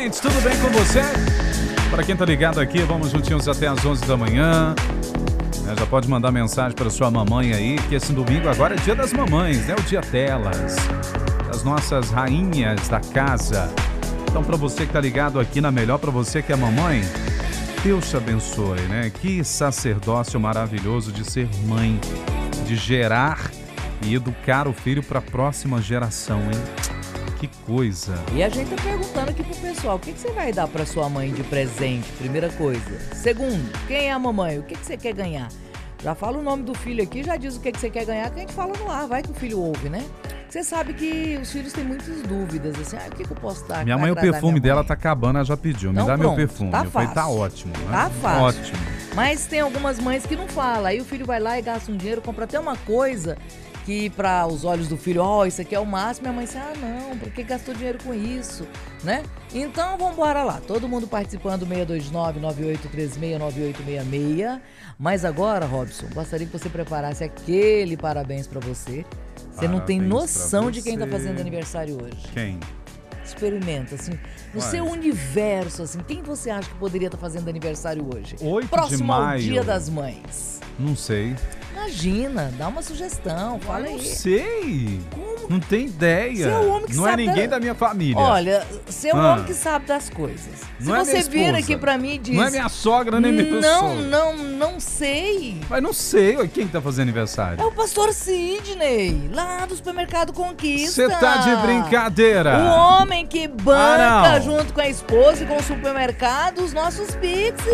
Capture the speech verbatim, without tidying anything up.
Gente, tudo bem com você? Para quem tá ligado aqui, vamos juntinhos até as onze da manhã. É, já pode mandar mensagem para sua mamãe aí, que esse domingo agora é dia das mamães, né? O dia delas, das nossas rainhas da casa. Então, para você que tá ligado aqui na Melhor, para você que é mamãe, Deus te abençoe, né? Que sacerdócio maravilhoso de ser mãe, de gerar e educar o filho para a próxima geração, hein? Que coisa. E a gente tá perguntando aqui pro pessoal, o que, que você vai dar pra sua mãe de presente? Primeira coisa. Segundo, quem é a mamãe? O que, que você quer ganhar? Já fala o nome do filho aqui, já diz o que, que você quer ganhar, que a gente fala no ar, vai que o filho ouve, né? Você sabe que os filhos têm muitas dúvidas, assim, ah, o que, que eu posso dar? Minha mãe, o perfume dela tá acabando, ela já pediu. Então, Me dá pronto, meu perfume. tá Eu falei, tá fácil. ótimo. Né? Tá fácil. Ótimo. Mas tem algumas mães que não falam, aí o filho vai lá e gasta um dinheiro, compra até uma coisa que para os olhos do filho, ó, oh, isso aqui é o máximo, e a mãe diz, ah, não, por que gastou dinheiro com isso, né? Então, vamos embora lá, todo mundo participando, seis dois nove, nove oito três seis, nove oito seis seis. Mas agora, Robson, gostaria que você preparasse aquele parabéns para você. Você Parabéns não tem noção pra de quem tá você. fazendo aniversário hoje. Quem? Experimenta, assim, no Uai. seu universo, assim, quem você acha que poderia estar fazendo aniversário hoje? oito de Próximo ao maio. Dia das Mães. Não sei. Imagina, dá uma sugestão, fala Não aí. sei. Como? Não tem ideia. Você é o homem que não é sabe ninguém da- da minha família. Olha, você é um Ah. homem que sabe das coisas. Se Não é você minha vir esposa. aqui pra mim e diz... Não é minha sogra, nem minha Não, sogra. não, não sei. Mas não sei. Ué, quem que tá fazendo aniversário? É o pastor Sidney, lá do supermercado Conquista. Você tá de brincadeira. O homem que banca Ah, não. junto com a esposa e com o supermercado os nossos Pix.